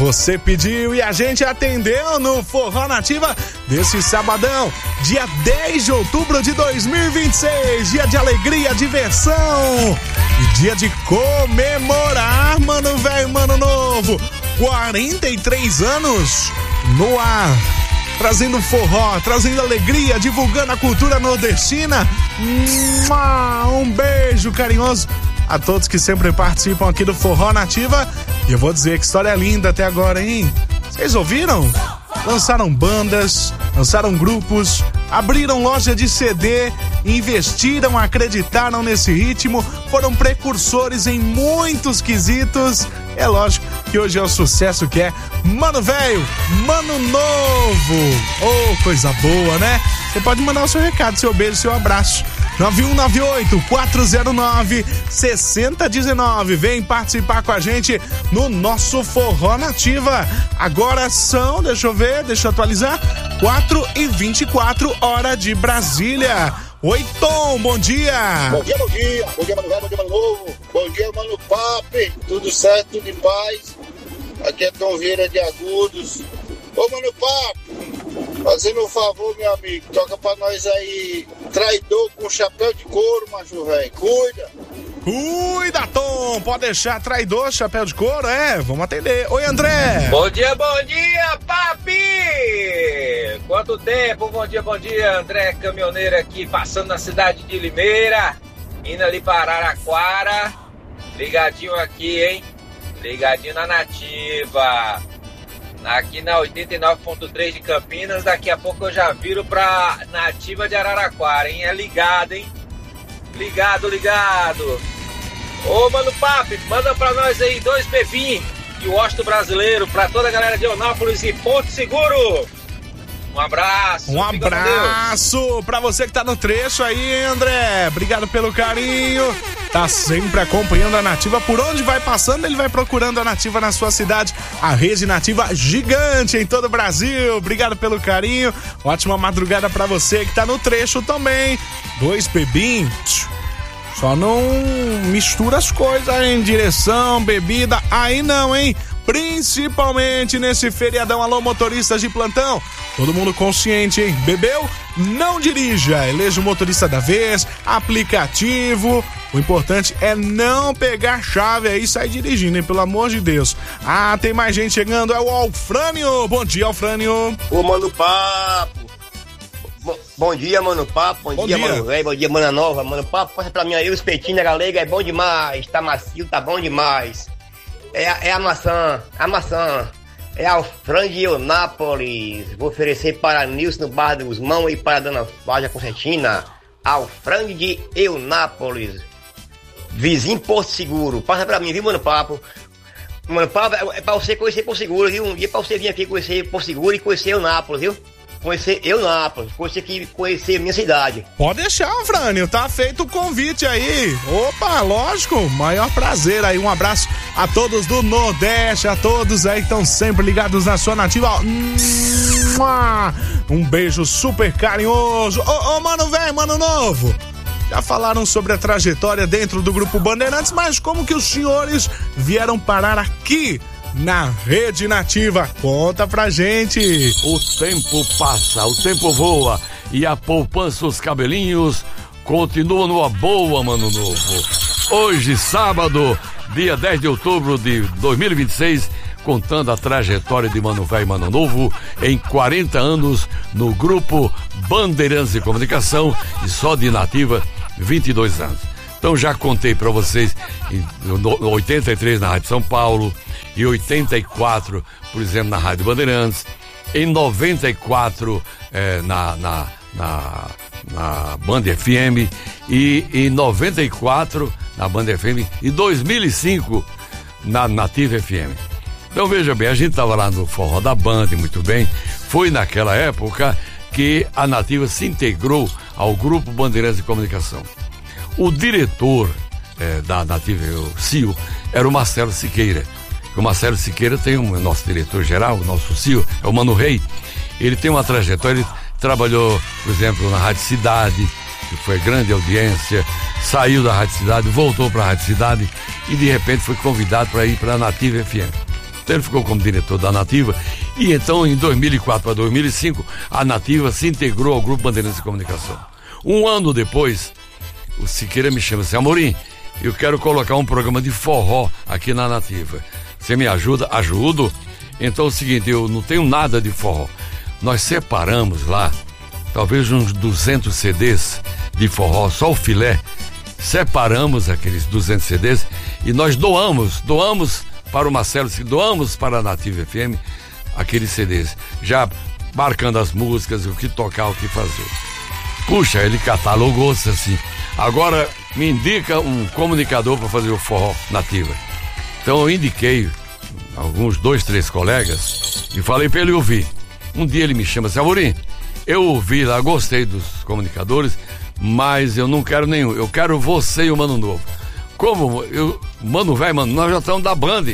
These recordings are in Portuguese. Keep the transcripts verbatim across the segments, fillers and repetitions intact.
Você pediu e a gente atendeu no Forró Nativa desse sabadão, dia dez de outubro de dois mil e vinte e seis, dia de alegria, diversão e dia de comemorar, mano velho, mano novo, quarenta e três anos no ar, trazendo forró, trazendo alegria, divulgando a cultura nordestina. Um beijo carinhoso a todos que sempre participam aqui do Forró Nativa. E eu vou dizer que história linda até agora, hein? Vocês ouviram? Lançaram bandas, lançaram grupos, abriram loja de C D, investiram, acreditaram nesse ritmo, foram precursores em muitos quesitos. É lógico que hoje é o sucesso que é Mano Velho, Mano Novo. Oh, coisa boa, né? Você pode mandar o seu recado, seu beijo, seu abraço. nove um nove oito, quatro zero nove, seis zero um nove. Vem participar com a gente no nosso Forró Nativa. Agora são, deixa eu ver, deixa eu atualizar, quatro e vinte e quatro, hora de Brasília. Oi, Tom, bom dia. Bom dia, bom dia. Bom dia, Mano Velho, bom dia, Mano Novo. Bom dia, Mano Papi. Tudo certo, tudo em paz. Aqui é Tom Vieira de Agudos. Ô, Mano Papi, fazendo um favor, meu amigo, toca pra nós aí, Traidor com chapéu de couro, macho velho. Cuida. Cuida, Tom. Pode deixar, Traidor, chapéu de couro, é? Vamos atender. Oi, André. Bom dia, bom dia, papi. Quanto tempo? Bom dia, bom dia. André, caminhoneiro aqui, passando na cidade de Limeira, indo ali para Araraquara. Ligadinho aqui, hein? Ligadinho na Nativa. Aqui na oitenta e nove ponto três de Campinas. Daqui a pouco eu já viro pra Nativa de Araraquara, hein? É ligado, hein? Ligado, ligado. Ô, Mano Papi, manda pra nós aí dois bebinhos e o Osto Brasileiro pra toda a galera de Eunápolis e Porto Seguro. Um abraço. Um abraço pra você que tá no trecho aí, hein, André? Obrigado pelo carinho. Tá sempre acompanhando a Nativa. Por onde vai passando, ele vai procurando a Nativa na sua cidade. A rede Nativa gigante em todo o Brasil. Obrigado pelo carinho. Ótima madrugada pra você que tá no trecho também. Dois bebinhos. Só não mistura as coisas em direção, bebida. Aí não, hein? Principalmente nesse feriadão. Alô, motoristas de plantão, todo mundo consciente, hein? Bebeu? Não dirija. Eleja o motorista da vez, aplicativo. O importante é não pegar chave aí e sair dirigindo, hein? Pelo amor de Deus. Ah, tem mais gente chegando, é o Alfrânio. Bom dia, Alfrânio. Ô, Mano Papo. Bom, bom dia, Mano Papo. Bom, bom dia, dia, Mano Velho. Bom dia, Mana Nova. Mano Papo, passa pra mim aí, os peitinhos da galega é bom demais. Tá macio, tá bom demais. É, é a maçã, a maçã. É a frango de Eunápolis. Vou oferecer para Nilson no Bar do Guzmão e para a Dona Fágia Concertina. Alfrangue de Eunápolis. Vizinho Porto Seguro. Passa pra mim, viu, Mano Papo? Mano Papo, é pra você conhecer Porto Seguro, viu? Um dia pra você vir aqui conhecer Porto Seguro e conhecer Eunápolis, viu? Conhecer Eunápolis, conhecer aqui, conhecer minha cidade. Pode deixar, Frânio, tá feito o convite aí. Opa, lógico, maior prazer aí. Um abraço a todos do Nordeste, a todos aí que estão sempre ligados na sua Nativa. Um beijo super carinhoso. Ô, ô, Mano Velho, Mano Novo, já falaram sobre a trajetória dentro do Grupo Bandeirantes, mas como que os senhores vieram parar aqui na Rede Nativa? Conta pra gente. O tempo passa, o tempo voa e a poupança dos cabelinhos continua numa boa, Mano Novo. Hoje, sábado, dia dez de outubro de dois mil e vinte e seis, contando a trajetória de Mano Velho e Mano Novo em quarenta anos no Grupo Bandeirantes de Comunicação e só de Nativa vinte e dois anos. Então já contei pra vocês em oitenta e três na Rádio São Paulo, e oitenta e quatro, por exemplo, na Rádio Bandeirantes, em noventa e quatro eh, na, na, na, na Band F M, e em noventa e quatro na Band F M, e dois mil e cinco na Nativa F M. Então veja bem, a gente estava lá no Forró da Band, muito bem. Foi naquela época que a Nativa se integrou ao Grupo Bandeirantes de Comunicação. O diretor eh, da Nativa, o C I O, era o Marcelo Siqueira. O Marcelo Siqueira tem um nosso diretor-geral, o nosso C I O, é o Mano Rei. Ele tem uma trajetória, ele trabalhou, por exemplo, na Rádio Cidade, que foi grande audiência, saiu da Rádio Cidade, voltou para a Rádio Cidade e de repente foi convidado para ir para a Nativa F M. Então ele ficou como diretor da Nativa. E então, em dois mil e quatro para dois mil e cinco, a Nativa se integrou ao Grupo Bandeirantes de Comunicação. Um ano depois, o Siqueira me chama assim: Amorim, eu quero colocar um programa de forró aqui na Nativa. Você me ajuda? Ajudo. Então é o seguinte, eu não tenho nada de forró. Nós separamos lá, talvez uns duzentos C Ds de forró, só o filé. Separamos aqueles duzentos C Ds e nós doamos, doamos para o Marcelo, doamos para a Nativa F M aqueles C Ds, já marcando as músicas, o que tocar, o que fazer. Puxa, ele catalogou-se assim: agora me indica um comunicador para fazer o forró Nativa. Então eu indiquei alguns dois, três colegas e falei para ele ouvir. Um dia ele me chama assim: Amorim, eu ouvi lá, gostei dos comunicadores, mas eu não quero nenhum, eu quero você e o Mano Novo. Como? Eu, Mano Velho, mano, nós já estamos da Band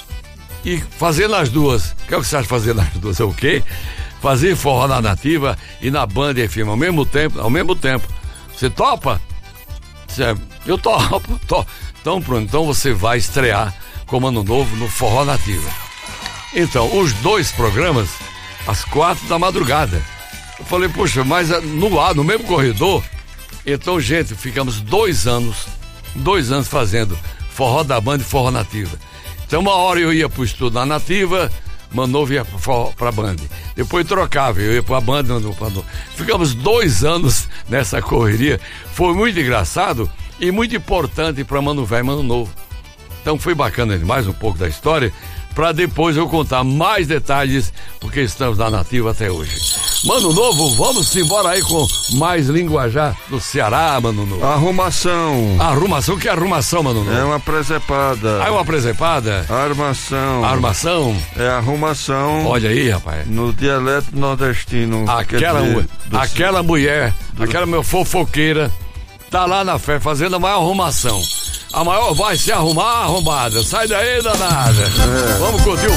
e fazendo as duas. O que é o que você acha de fazer nas duas? É o quê? Fazer forró na Nativa e na Band F M ao mesmo tempo, ao mesmo tempo. Você topa? Você, eu topo, topo. Então pronto, então você vai estrear com Mano Novo no Forró Nativa. Então, os dois programas às quatro da madrugada. Eu falei, poxa, mas no ar, no mesmo corredor. Então, gente, ficamos dois anos, dois anos fazendo forró da Band e forró Nativa. Então, uma hora eu ia pro estúdio na Nativa, Mano Novo ia pra, pra Band. Depois trocava, eu ia pra Band, Mano Novo. Ficamos dois anos nessa correria. Foi muito engraçado e muito importante pra Mano Velho e Mano Novo. Então foi bacana demais um pouco da história, para depois eu contar mais detalhes, porque estamos na Nativa até hoje. Mano Novo, vamos embora aí com mais linguajar do Ceará, Mano Novo. Arrumação. Arrumação? Que arrumação, Mano Novo? É uma presepada. Ah, é uma presepada? Armação. Armação? É arrumação. Olha aí, rapaz. No dialeto nordestino. Aquela, dizer, mu- aquela do... mulher, do... aquela meu fofoqueira, tá lá na fé fazendo a maior arrumação. A maior vai se arrumar arrombada. Sai daí, danada. É. Vamos curtir o